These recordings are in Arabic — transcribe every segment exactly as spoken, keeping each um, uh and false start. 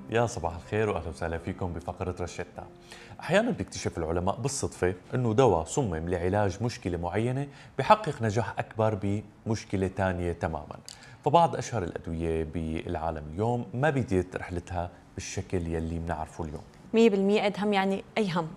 يا صباح الخير واهلا وسهلا فيكم بفقره رشتنا. احيانا بيكتشف العلماء بالصدفه انه دواء صمم لعلاج مشكله معينه بحقق نجاح اكبر بمشكله ثانيه تماما. فبعض اشهر الادويه بالعالم اليوم ما بديت رحلتها بالشكل يلي بنعرفه اليوم. مية بالمية ادهم، يعني اي هم.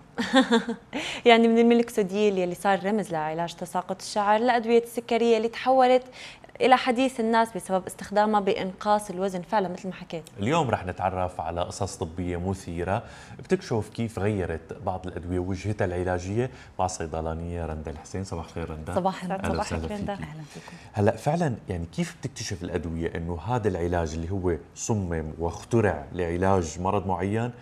يعني من المينوكسيديل يلي صار رمز لعلاج تساقط الشعر لادويه السكريه اللي تحولت الى حديث الناس بسبب استخدامها بانقاص الوزن، فعلا مثل ما حكيت. اليوم رح نتعرف على قصص طبيه مثيره بتكشف كيف غيرت بعض الادويه وجهتها العلاجيه مع الصيدلانيه رندا الحسين. صباح الخير رندا. صباح الخير. صباح الخير رندا. اهلا فيكم. هلا فعلا يعني كيف بتكتشف الادويه انه هذا العلاج اللي هو صمم واخترع لعلاج مرض معين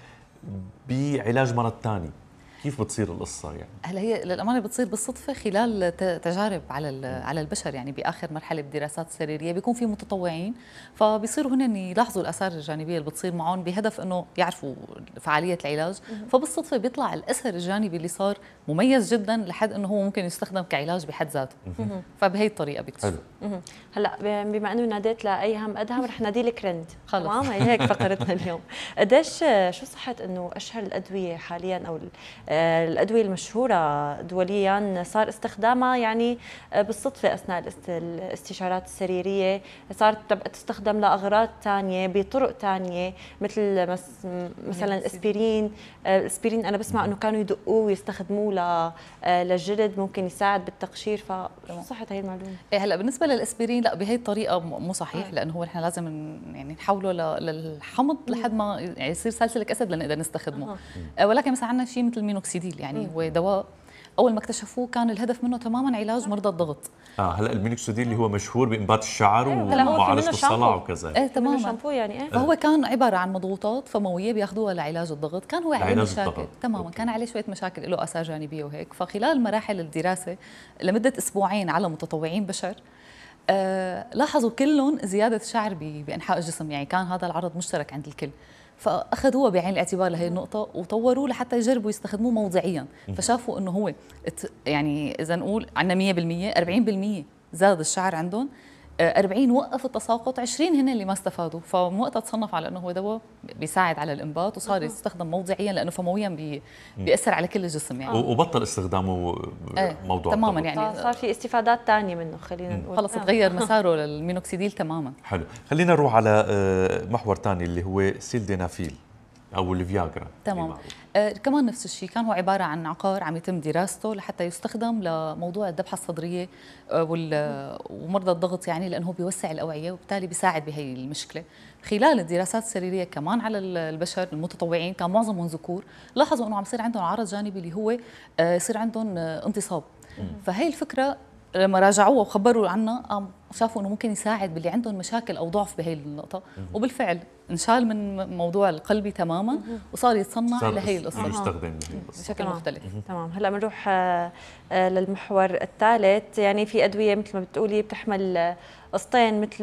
بعلاج مرض ثاني؟ كيف بتصير القصه يعني؟ هلا هي للامانه بتصير بالصدفه خلال تجارب على على البشر، يعني باخر مرحله بالدراسات السريريه بيكون في متطوعين فبيصيروا هن يلاحظوا الاثار الجانبيه اللي بتصير معهم بهدف انه يعرفوا فعاليه العلاج، فبالصدفه بيطلع الاثر الجانبي اللي صار مميز جدا لحد انه هو ممكن يستخدم كعلاج بحد ذاته. فبهي الطريقه بيكتشفوا. هلا بما انه ناديت لايهم ادهم رح نادي لك رند. خلص تمام، هي هيك فقرتنا اليوم. قديش شو صحه انه اشهر الادويه حاليا او الادويه المشهوره دوليا صار استخدامها يعني بالصدفه اثناء الاستشارات السريريه، صارت تستخدم لاغراض ثانيه بطرق ثانيه مثل مثلا الاسبرين. الاسبرين انا بسمع انه كانوا يدقوه ويستخدموه للجلد، ممكن يساعد بالتقشير. فشو صحه هي المعلومه؟ إيه هلا بالنسبه للاسبرين لا، بهي الطريقه مو صحيح، لانه هو نحن لازم يعني نحوله للحمض لحد ما يعني يصير سالسيليك اسيد لنقدر نستخدمه. أه. ولكن مثلا عندنا شيء مثل المينوكسيديل، يعني مم. هو دواء اول ما اكتشفوه كان الهدف منه تماما علاج مرضى الضغط. اه هلا المينوكسيديل اللي هو مشهور بانبات الشعر ومعالجه الصلع وكذا. ايه تماما شامبو يعني. ايه فهو كان عباره عن مضغوطات فمويه بياخذوها لعلاج الضغط، كان هو عليه مشاكل تماما. أوكي. كان عليه شويه مشاكل له اثار جانبيه وهيك. فخلال مراحل الدراسه لمده اسبوعين على متطوعين بشر آه لاحظوا كلهم زياده شعر بانحاء الجسم، يعني كان هذا العرض مشترك عند الكل. فاخذوها بعين الاعتبار لهي النقطه وطوروه لحتى يجربوا يستخدموه موضعيا، فشافوا انه هو يعني اذا نقول عندنا مية بالمية أربعين بالمية زاد الشعر عندهم، أربعين وقف التساقط، عشرين هن اللي ما استفادوا. فمن وقتها تصنف على انه هو دواء بيساعد على الانبات وصار يستخدم موضعيا لانه فمويا بي بياثر على كل الجسم يعني. وبطل استخدامه موضوع تماما يعني صار في استفادات ثانيه منه. خلينا نقول خلص تغير مساره للمينوكسيديل تماما. حلو، خلينا نروح على محور ثاني اللي هو سيلدينافيل او الفياغرا. تمام. آه كمان نفس الشيء، كان هو عباره عن عقار عم يتم دراسته لحتى يستخدم لموضوع الذبحه الصدريه آه ومرضى الضغط، يعني لانه هو بيوسع الاوعيه وبالتالي بيساعد بهي المشكله. خلال الدراسات السريريه كمان على البشر المتطوعين كان معظمهم ذكور، لاحظوا انه عم يصير عندهم عرض جانبي اللي هو آه يصير عندهم آه انتصاب. فهي الفكره لما راجعوها وخبروا عنها شافوا انه ممكن يساعد باللي عندهم مشاكل او ضعف بهي النقطه، وبالفعل انشال من موضوع القلبي تماما وصار يتصنع لهي القصه، يستخدم لهي القصه بشكل مختلف. تمام. هلا بنروح للمحور الثالث. يعني في ادويه مثل ما بتقولي بتحمل قسطين مثل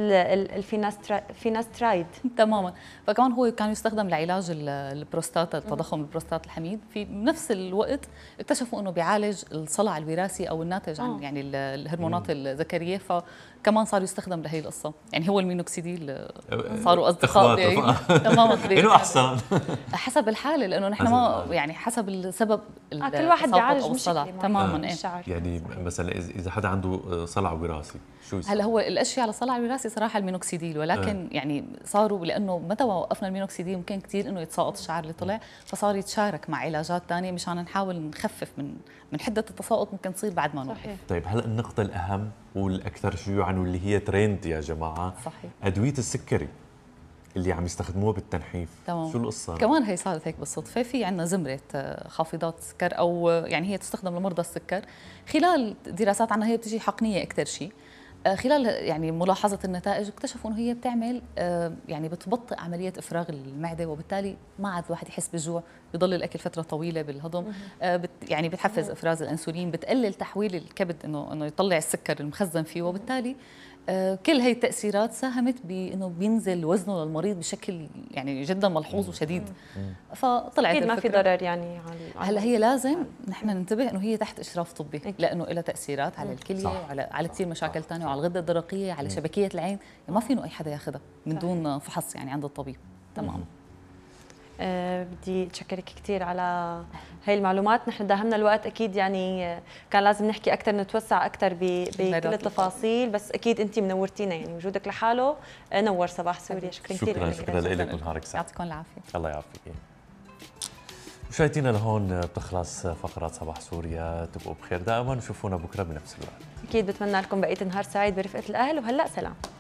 الفيناسترايد. تماما. فكمان هو كان يستخدم لعلاج البروستاتا، التضخم البروستات الحميد. في نفس الوقت اكتشفوا انه بيعالج الصلع الوراثي او الناتج عن يعني الهرمونات الذكريه، فكمان صار يستخدم لهي القصه. يعني هو المينوكسيديل صاروا اصدقاء تماما. انه احسن حسب الحاله، لانه نحن ما يعني حسب السبب آه كل واحد بيعالج الصلع تماما. آه. يعني مثلا اذا حدا عنده صلع وراثي شو يصير؟ هلا هو الاشياء على الصلع الوراثي صراحه المينوكسيديل، ولكن آه. يعني صاروا لانه متى ما وقفنا المينوكسيديل ممكن كثير انه يتساقط الشعر اللي طلع، فصار يتشارك مع علاجات ثانيه مشان نحاول نخفف من من حده التساقط ممكن تصير بعد ما نوقف. طيب هلا النقطه الاهم والاكثر شيوعا واللي هي ترند يا جماعه، صحيح، ادويه السكري اللي عم يستخدموها بالتنحيف. تمام. شو القصه؟ كمان هي صارت هيك بالصدفه. في عندنا زمره خافضات السكر او يعني هي تستخدم لمرضى السكر. خلال دراسات عنها هي بتجي حقنيه اكثر شيء. خلال يعني ملاحظه النتائج اكتشفوا انه هي بتعمل يعني بتبطئ عمليه افراغ المعده، وبالتالي ما عاد الواحد يحس بالجوع، بضل الاكل فتره طويله بالهضم. بت يعني بتحفز افراز الانسولين، بتقلل تحويل الكبد انه انه يطلع السكر المخزن فيه، وبالتالي كل هي التأثيرات ساهمت بأنه بينزل وزنه للمريض بشكل يعني جدا ملحوظ وشديد. فطلعت ما في ضرر يعني. هلا هي لازم نحن ننتبه انه هي تحت اشراف طبي، لانه لها تأثيرات على الكليه وعلى على كثير مشاكل ثانيه، وعلى الغده الدرقيه، على شبكيه العين. يعني ما فينه اي حدا ياخذها من دون فحص يعني عند الطبيب. تمام. أه بدي اتشكرك كثير على هاي المعلومات. نحن داهمنا الوقت اكيد، يعني كان لازم نحكي اكثر، نتوسع اكثر بكل التفاصيل، بس اكيد انت منورتينا، يعني وجودك لحاله نور صباح سوريا. شكرا كثير. شكرا شكرا لك ونهارك سعيد. يعطيكم العافيه. الله يعافيك. مشاهدينا لهون بتخلص فقرات صباح سوريا، تبقوا بخير دائما وشوفونا بكره بنفس الوقت. اكيد بتمنى لكم بقيه نهار سعيد برفقه الاهل، وهلا سلام.